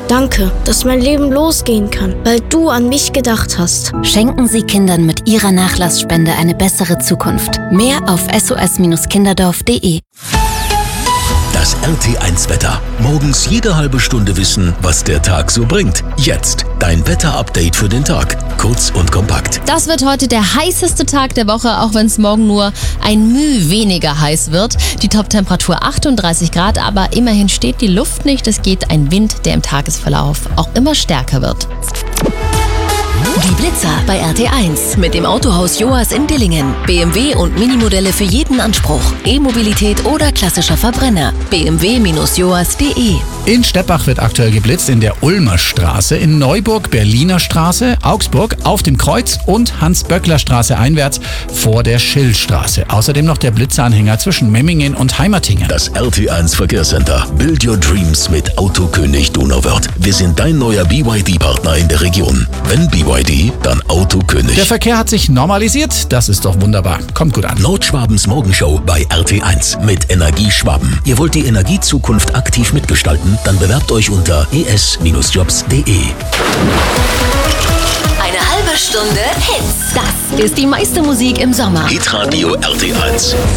Danke, dass mein Leben losgehen kann, weil du an mich gedacht hast. Schenken Sie Kindern mit Ihrer Nachlassspende eine bessere Zukunft. Mehr auf sos-kinderdorf.de. Das RT1-Wetter. Morgens jede halbe Stunde wissen, was der Tag so bringt. Jetzt dein Wetter-Update für den Tag. Kurz und kompakt. Das wird heute der heißeste Tag der Woche, auch wenn es morgen nur ein Müh weniger heiß wird. Die Toptemperatur 38 Grad, aber immerhin steht die Luft nicht. Es geht ein Wind, der im Tagesverlauf auch immer stärker wird. Die Blitzer bei RT1 mit dem Autohaus Joas in Dillingen. BMW und Minimodelle für jeden Anspruch. E-Mobilität oder klassischer Verbrenner. bmw-joas.de. In Steppach wird aktuell geblitzt in der Ulmer Straße, in Neuburg, Berliner Straße, Augsburg, auf dem Kreuz und Hans-Böckler-Straße einwärts vor der Schillstraße. Außerdem noch der Blitzeranhänger zwischen Memmingen und Heimertingen. Das RT1 Verkehrscenter. Build your dreams mit Autokönig Donauwörth. Wir sind dein neuer BYD-Partner in der Region. Wenn BYD, dann Autokönig. Der Verkehr hat sich normalisiert, das ist doch wunderbar. Kommt gut an. Nordschwabens Morgenshow bei RT1 mit Energie Schwaben. Ihr wollt die Energiezukunft aktiv mitgestalten? Dann bewerbt euch unter es-jobs.de. Eine halbe Stunde Hits. Das ist die meiste Musik im Sommer. Hitradio RT1.